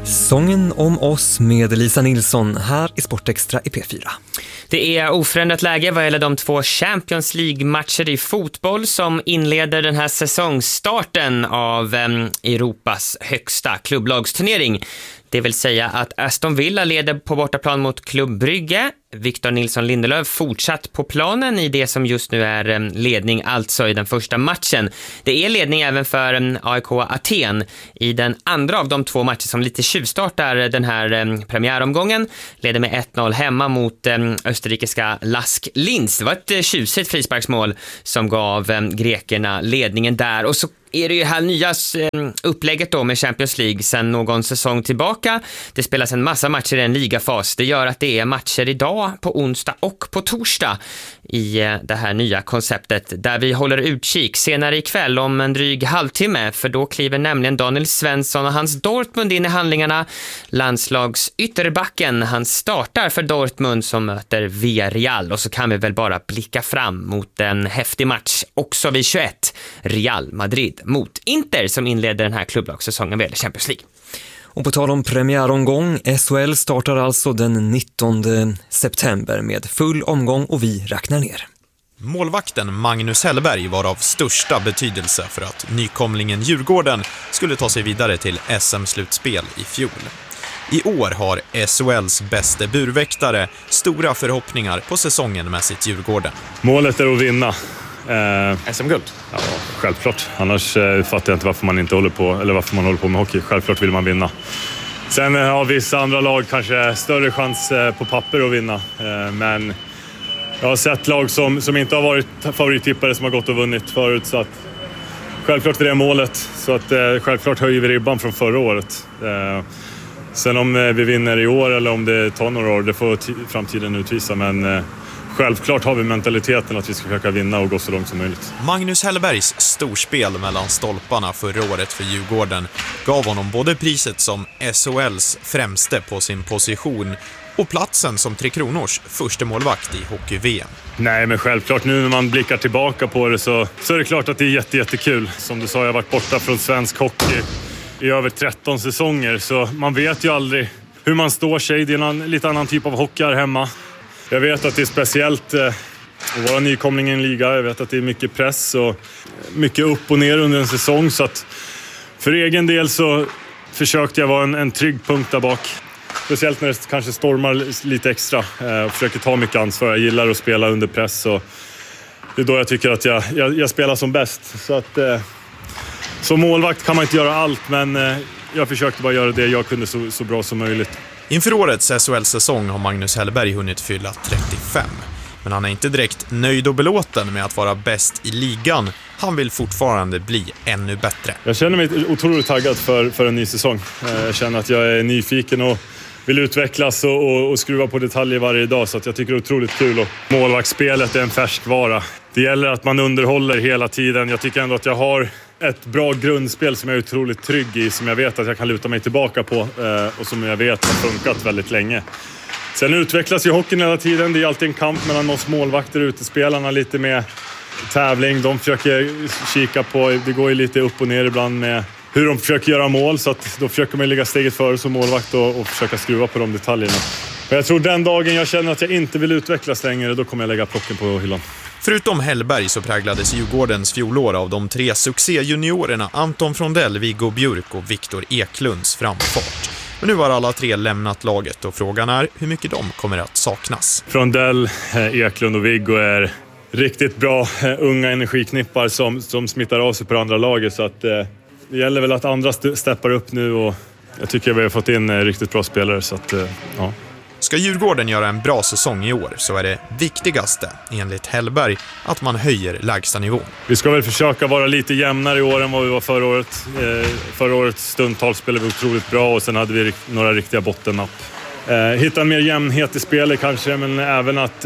Sången om oss med Lisa Nilsson här i Sportextra i P4. Det är oförändrat läge vad gäller de 2 Champions League-matcher i fotboll som inleder den här säsongstarten av Europas högsta klubblagsturnering. Det vill säga att Aston Villa leder på bortaplan mot Club Brygge. Victor Nilsson Lindelöf fortsatt på planen i det som just nu är ledning, alltså i den första matchen. Det är ledning även för AIK Aten i den andra av de 2 matcher som lite tjuvstartar den här premiäromgången. Leder med 1-0 hemma mot österrikiska Lask Linz. Det var ett tjusigt frisparksmål som gav grekerna ledningen där. Och så är det ju här nya upplägget då med Champions League sedan någon säsong tillbaka. Det spelas en massa matcher i en ligafas. Det gör att det är matcher idag, på onsdag och på torsdag i det här nya konceptet där vi håller utkik senare ikväll om en dryg halvtimme, för då kliver nämligen Daniel Svensson och hans Dortmund in i handlingarna. Landslagsytterbacken, han startar för Dortmund som möter Villarreal, och så kan vi väl bara blicka fram mot en häftig match också vid 21, Real Madrid mot Inter som inleder den här klubblagssäsongen vad gäller Champions League. Och på tal om premiäromgång, SHL startar alltså den 19 september med full omgång och vi räknar ner. Målvakten Magnus Hellberg var av största betydelse för att nykomlingen Djurgården skulle ta sig vidare till SM-slutspel i fjol. I år har SHLs bästa burväktare stora förhoppningar på säsongen med sitt Djurgården. Målet är att vinna. SM-guld? Ja, självklart. Annars fattar jag inte varför man inte håller på, eller varför man håller på med hockey. Självklart vill man vinna. Sen har vissa andra lag kanske större chans på papper att vinna. Men jag har sett lag som inte har varit favorittippare som har gått och vunnit förut. Så att självklart är det målet. Så att självklart höjer vi ribban från förra året. Sen om vi vinner i år eller om det tar några år, det får framtiden utvisa. Men självklart har vi mentaliteten att vi ska försöka vinna och gå så långt som möjligt. Magnus Hellbergs storspel mellan stolparna förra året för Djurgården gav honom både priset som SHLs främste på sin position och platsen som Tre Kronors första målvakt i hockey-VM. Nej, men självklart nu när man blickar tillbaka på det så är det klart att det är jättekul. Som du sa, jag har varit borta från svensk hockey i över 13 säsonger, så man vet ju aldrig hur man står sig. Det är en lite annan typ av hockey här hemma. Jag vet att det är speciellt att vara nykomling i en liga. Jag vet att det är mycket press och mycket upp och ner under en säsong. Så att för egen del så försökte jag vara en trygg punkt där bak. Speciellt när det kanske stormar lite extra. Jag försöker ta mycket ansvar. Jag gillar att spela under press. Och det är då jag tycker att jag spelar som bäst. Så att som målvakt kan man inte göra allt. Men jag försökte bara göra det jag kunde så bra som möjligt. Inför årets SHL-säsong har Magnus Hellberg hunnit fylla 35. Men han är inte direkt nöjd och belåten med att vara bäst i ligan. Han vill fortfarande bli ännu bättre. Jag känner mig otroligt taggad för en ny säsong. Jag känner att jag är nyfiken och vill utvecklas och skruva på detaljer varje dag. Så att jag tycker det är otroligt kul. Och målvaktsspelet är en färskvara. Det gäller att man underhåller hela tiden. Jag tycker ändå att jag har ett bra grundspel som jag är otroligt trygg i. Som jag vet att jag kan luta mig tillbaka på. Och som jag vet har funkat väldigt länge. Sen utvecklas ju hockeyn hela tiden. Det är alltid en kamp mellan oss målvakter och utespelarna. Lite med tävling. De försöker kika på, det går ju lite upp och ner ibland med hur de försöker göra mål. Så att då försöker man ligga steget före som målvakt och försöka skruva på de detaljerna. Men jag tror den dagen jag känner att jag inte vill utvecklas längre, då kommer jag lägga plocken på hyllan. Förutom Hellberg så präglades Djurgårdens fjolår av de 3 succéjuniorerna Anton Frondell, Viggo Björk och Viktor Eklunds framfart. Men nu har alla 3 lämnat laget och frågan är hur mycket de kommer att saknas. Frondell, Eklund och Viggo är riktigt bra unga energiknippar som smittar av sig på andra laget. Så att det gäller väl att andra steppar upp nu och jag tycker vi har fått in riktigt bra spelare. Så att, ja. Ska Djurgården göra en bra säsong i år så är det viktigaste, enligt Hellberg, att man höjer lägsta nivå. Vi ska väl försöka vara lite jämnare i år än vad vi var förra året. Förra året stundtals spelade vi otroligt bra och sen hade vi några riktiga bottennapp. Hitta en mer jämnhet i spelet kanske, men även att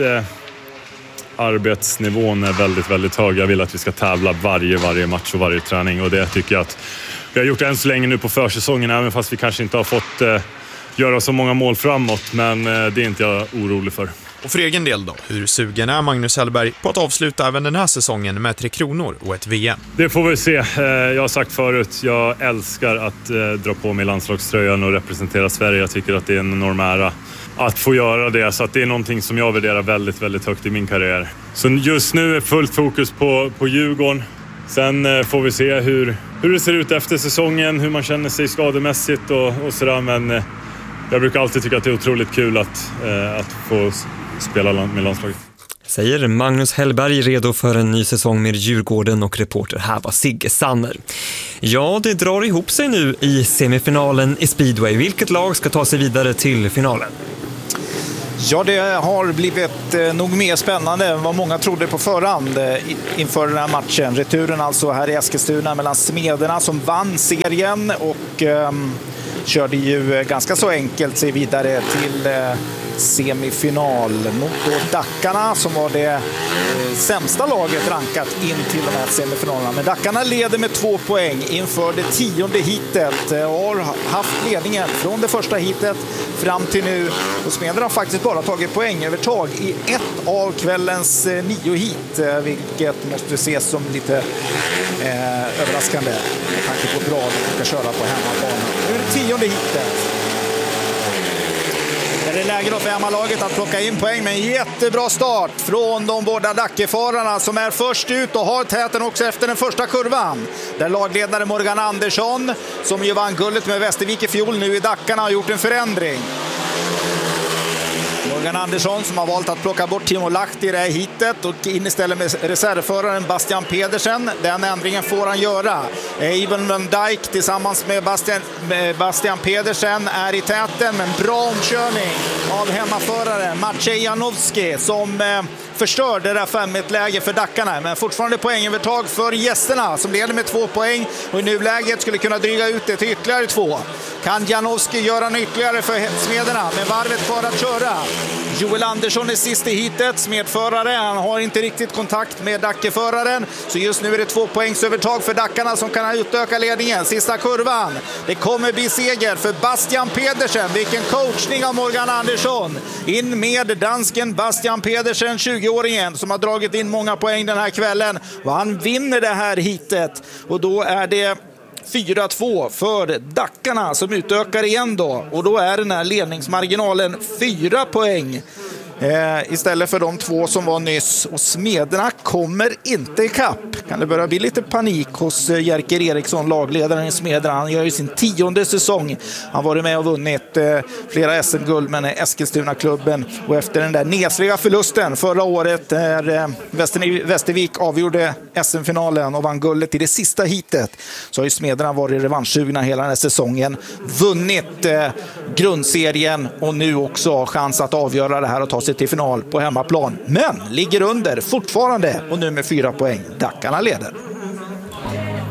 arbetsnivån är väldigt, väldigt hög. Jag vill att vi ska tävla varje match och varje träning och det tycker jag att vi har gjort än så länge nu på försäsongen, även fast vi kanske inte har fått göra så många mål framåt, men det är inte jag orolig för. Och för egen del då, hur sugen är Magnus Hellberg på att avsluta även den här säsongen med 3 kronor och ett VM? Det får vi se. Jag har sagt förut, jag älskar att dra på mig landslagströjan och representera Sverige. Jag tycker att det är en enorm ära att få göra det, så att det är någonting som jag värderar väldigt, väldigt högt i min karriär. Så just nu är fullt fokus på Djurgården. Sen får vi se hur det ser ut efter säsongen, hur man känner sig skademässigt och sådär. Men jag brukar alltid tycka att det är otroligt kul att få spela med landslaget. Säger Magnus Hellberg, redo för en ny säsong med Djurgården, och reporter här var Sigge Sanner. Ja, det drar ihop sig nu i semifinalen i Speedway. Vilket lag ska ta sig vidare till finalen? Ja, det har blivit nog mer spännande än vad många trodde på förhand inför den här matchen. Returen alltså här i Eskilstuna mellan Smederna som vann serien och körde ju ganska så enkelt sig vidare till semifinal mot då Dackarna som var det sämsta laget rankat in till de här semifinalerna. Men Dackarna leder med 2 poäng inför det 10:e heatet och har haft ledningen från det första heatet fram till nu. Och Smederna har faktiskt bara tagit poängövertag i ett av kvällens 9 heat, vilket måste ses som lite överraskande med tanke på bra de ska köra på hemmaplan. Nu är det 10:e heatet. Det är läge då för hemmalaget att plocka in poäng med en jättebra start från de båda Dackefararna som är först ut och har täten också efter den första kurvan. Där lagledare Morgan Andersson, som ju vann guldet med Västervik i fjol, nu i Dackarna har gjort en förändring. Morgan Andersson som har valt att plocka bort Timo Lahti i det här hitet och in istället med reservföraren Bastian Pedersen. Den ändringen får han göra. Even Van Dijk tillsammans med Bastian Pedersen är i täten, men bra omkörning av hemmaföraren Maciej Janowski som förstör det där 5-1-läge för Dackarna, men fortfarande poängövertag för gästerna som leder med 2 poäng och i nuläget skulle kunna dryga ut det till ytterligare 2. Kan Janowski göra en ytterligare för Smederna med varvet kvar att köra? Joel Andersson är sist i hitet, smedförare. Han har inte riktigt kontakt med Dackeföraren, så just nu är det 2 poängsövertag för Dackarna som kan utöka ledningen. Sista kurvan. Det kommer bli seger för Bastian Pedersen. Vilken coachning av Morgan Andersson. In med dansken Bastian Pedersen, 20-åringen som har dragit in många poäng den här kvällen. Och han vinner det här hitet. Och då är det 4-2 för Dackarna som utökar igen då. Och då är den här ledningsmarginalen 4 poäng. Istället för de 2 som var nyss. Och Smederna kommer inte ikapp. Kan det börja bli lite panik hos Jerker Eriksson, lagledaren i Smederna. Han gör ju sin 10:e säsong. Han har varit med och vunnit flera SM-guld med Eskilstuna-klubben. Och efter den där nesliga förlusten förra året där Västervik avgjorde SM-finalen och vann guldet i det sista hitet, så har ju Smederna varit revanschsugna hela den här säsongen. Vunnit grundserien och nu också chans att avgöra det här och ta sig till final på hemmaplan. Men ligger under fortfarande och nu med 4 poäng. Dackarna leder.